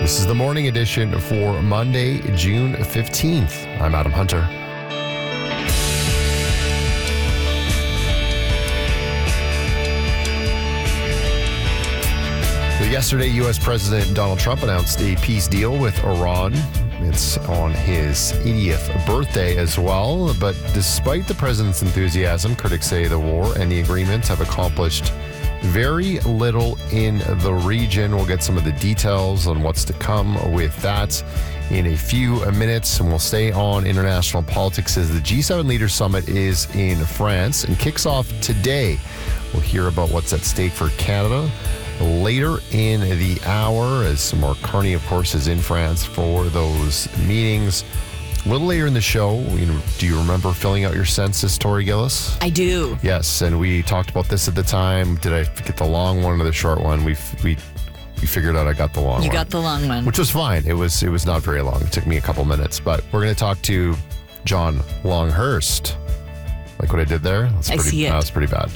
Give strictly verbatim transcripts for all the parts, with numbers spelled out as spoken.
This is the morning edition for Monday, June fifteenth. I'm Adam Hunter. Yesterday, U S President Donald Trump announced a peace deal with Iran. It's on his eightieth birthday as well. But despite the president's enthusiasm, critics say the war and the agreement have accomplished very little in the region. We'll get some of the details on what's to come with that in a few minutes. And we'll stay on international politics as the G seven Leaders Summit is in France and kicks off today. We'll hear about what's at stake for Canada later in the hour, as Mark Carney, of course, is in France for those meetings. A little later in the show, you know, do you remember filling out your census, Tori Gillis? I do. Yes, and we talked about this at the time. Did I get the long one or the short one? We we we figured out I got the long you one. You got the long one. Which was fine. It was it was not very long. It took me a couple minutes, but we're going to talk to John Longhurst. Like what I did there? That's I pretty, see it. That's pretty bad.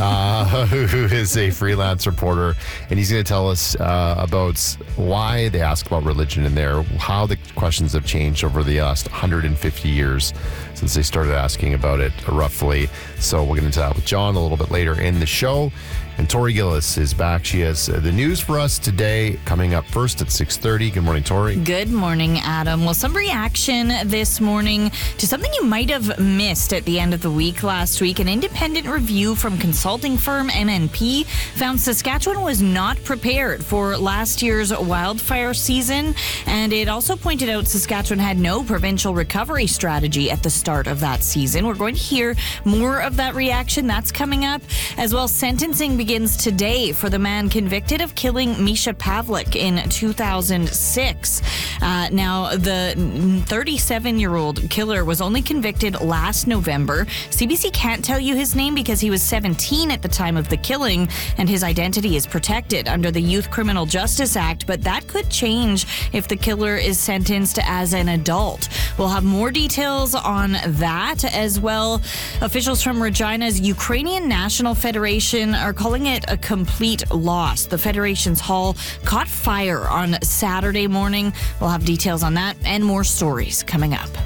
uh, who is a freelance reporter, and he's going to tell us uh, about why they ask about religion in there, how the questions have changed over the last one hundred fifty years since they started asking about it, roughly. So we're going to chat with John a little bit later in the show. And Tori Gillis is back. She has the news for us today, coming up first at six thirty. Good morning, Tori. Good morning, Adam. Well, some reaction this morning to something you might have missed at the end of the week last week. An independent review from consulting firm M N P found Saskatchewan was not prepared for last year's wildfire season. And it also pointed out Saskatchewan had no provincial recovery strategy at the start of that season. We're going to hear more of that reaction. That's coming up. As well, sentencing begins today for the man convicted of killing Misha Pavlik in two thousand six. Uh, now, the thirty-seven-year-old killer was only convicted last November. C B C can't tell you his name because he was seventeen at the time of the killing, and his identity is protected under the Youth Criminal Justice Act, but that could change if the killer is sentenced as an adult. We'll have more details on that as well. Officials from Regina's Ukrainian National Federation are calling it a complete loss. The Federation's hall caught fire on Saturday morning. We'll have details on that and more stories coming up.